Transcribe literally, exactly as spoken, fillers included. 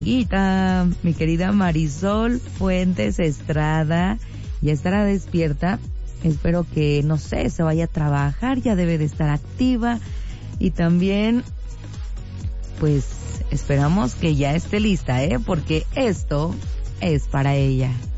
amiguita, mi querida Marisol Fuentes Estrada, ya estará despierta. Espero que, no sé, se vaya a trabajar, ya debe de estar activa. Y también, pues, esperamos que ya esté lista, ¿eh? Porque esto es para ella.